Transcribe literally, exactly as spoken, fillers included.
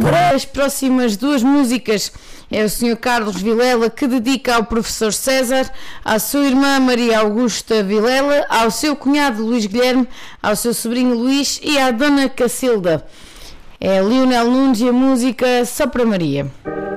As próximas duas músicas é o senhor Carlos Vilela, que dedica ao professor César, à sua irmã Maria Augusta Vilela, ao seu cunhado Luís Guilherme, ao seu sobrinho Luís e à dona Cacilda. É Lionel Nunes e a música Só para Maria.